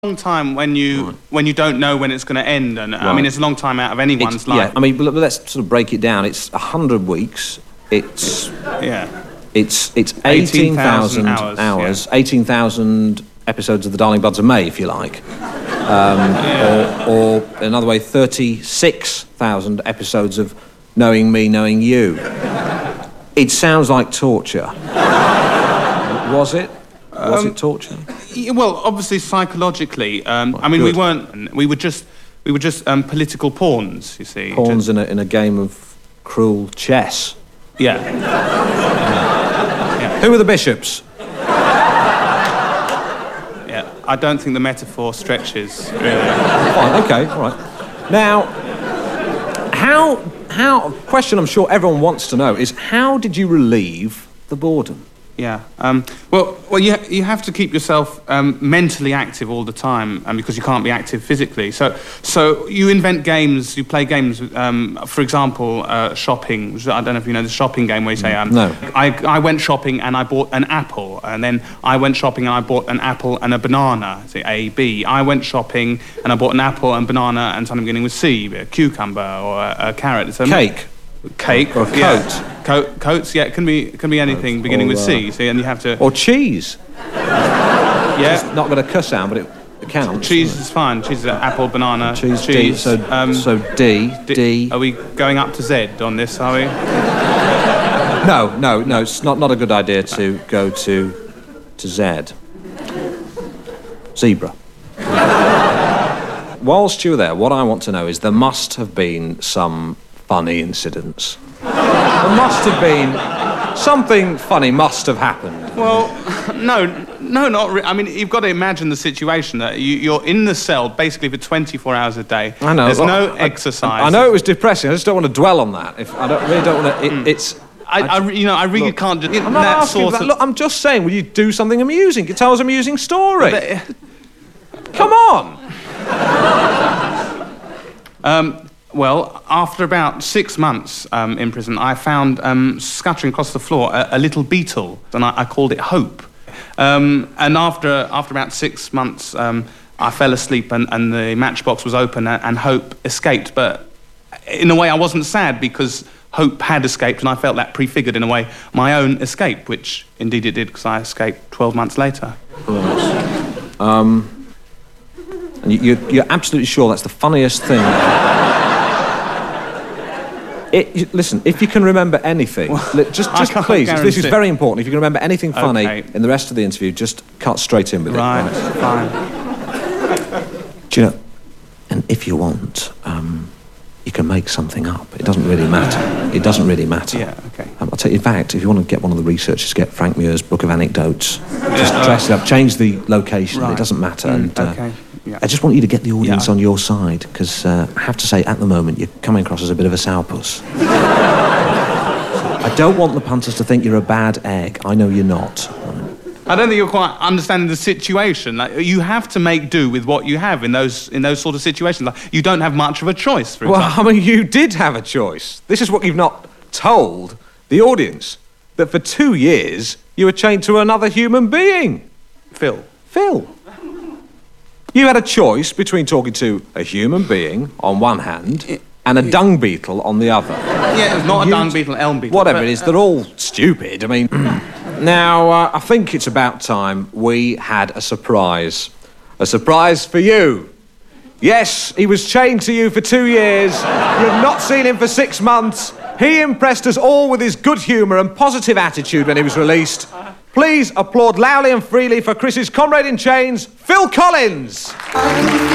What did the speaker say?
long time when you don't know when it's going to end, and I mean it's a long time out of anyone's life. Yeah, I mean let's sort of break it down. It's 100 weeks. It's 18,000 hours, 18,000 episodes of The Darling Buds of May, if you like, or another way, 36,000 episodes of Knowing Me, Knowing You. It sounds like torture. Was it? Was it torture? Well, obviously psychologically. I mean, we weren't. We were just political pawns. You see, pawns in a game of cruel chess. Yeah. Who were the bishops? Yeah, I don't think the metaphor stretches really. Fine. Okay. All right. Now, how? A question I'm sure everyone wants to know is how did you relieve the boredom? Yeah. Well, you have to keep yourself mentally active all the time, because you can't be active physically. So you invent games. You play games. For example, shopping. I don't know if you know the shopping game where you say, no. I went shopping and I bought an apple, and then I went shopping and I bought an apple and a banana. Say A, B. I went shopping and I bought an apple and banana and something beginning with C, a cucumber or a carrot. So Cake or a coat. Yeah. Coats, yeah, it can be anything beginning with C. See, and you have to. Or cheese. Yeah. It's not got a cuss sound, but it counts. Cheese is fine. Cheese is apple, banana. Cheese. D. So D. Are we going up to Z on this? Are we? No. It's not a good idea to go to Z. Zebra. Whilst you were there, what I want to know is there must have been some funny incidents. There must have been something funny must have happened. Well, no, not really. I mean, you've got to imagine the situation that you're in the cell basically for 24 hours a day. I know. There's no exercise. I know it was depressing. I just don't want to dwell on that. I really don't want to. It's. I really can't. Just, I'm not asking for that. Look, I'm just saying, will you do something amusing? You tell us an amusing story. Come on. Well, after about 6 months in prison, I found scattering across the floor a little beetle, and I called it Hope. And after about 6 months, I fell asleep, and the matchbox was open, and Hope escaped. But in a way, I wasn't sad because Hope had escaped, and I felt that prefigured, in a way, my own escape, which indeed it did, because I escaped 12 months later. And you're absolutely sure that's the funniest thing? Listen, if you can remember anything, just please, this is very important. If you can remember anything funny in the rest of the interview, just cut straight in with it. Right, fine. Do you know, and if you want, you can make something up. It doesn't really matter. It doesn't really matter. Yeah, okay. I'll tell you, in fact, if you want to get one of the researchers, get Frank Muir's Book of Anecdotes. Just dress it up, change the location. Right. It doesn't matter. Okay. Yeah. I just want you to get the audience on your side, because I have to say, at the moment, you're coming across as a bit of a sourpuss. I don't want the punters to think you're a bad egg. I know you're not. I don't think you're quite understanding the situation. Like, you have to make do with what you have in those sort of situations. Like, you don't have much of a choice, for example. Well, I mean, you did have a choice. This is what you've not told the audience, that for 2 years, you were chained to another human being. Phil. You had a choice between talking to a human being on one hand and a dung beetle on the other. Yeah, it's not a dung beetle, elm beetle. Whatever it is, they're all stupid. I mean, now, I think it's about time we had a surprise. A surprise for you. Yes, he was chained to you for 2 years. You've not seen him for 6 months. He impressed us all with his good humour and positive attitude when he was released. Please applaud loudly and freely for Chris's comrade in chains, Phil Collins.